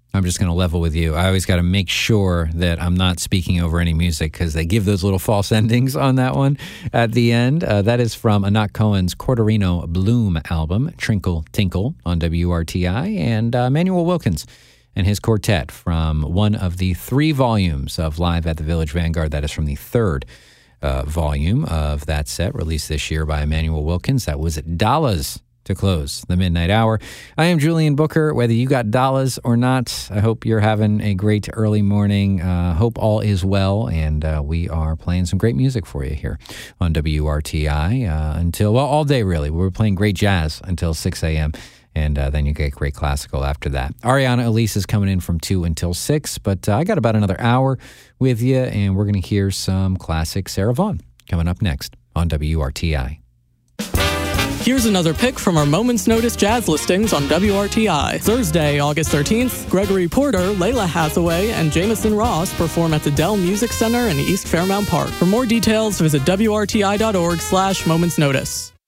I'm just going to level with you. I always got to make sure that I'm not speaking over any music because they give those little false endings on that one at the end. That is from Anat Cohen's Corderino Bloom album, Trinkle Tinkle, on WRTI, and Manuel Wilkins and his quartet from one of the 3 volumes of Live at the Village Vanguard. That is from the 3rd volume of that set, released this year by Emmanuel Wilkins. That was Dollars to close the Midnight Hour. I am Julian Booker. Whether you got dollars or not, I hope you're having a great early morning. Hope all is well, and we are playing some great music for you here on WRTI until, well, all day really. We're playing great jazz until 6 a.m., and then you get great classical after that. Ariana Elise is coming in from 2 until 6, but I got about another hour with you, and we're going to hear some classic Sarah Vaughan coming up next on WRTI. Here's another pick from our Moment's Notice jazz listings on WRTI. Thursday, August 13th, Gregory Porter, Layla Hathaway, and Jameson Ross perform at the Dell Music Center in East Fairmount Park. For more details, visit WRTI.org/Moment's Notice.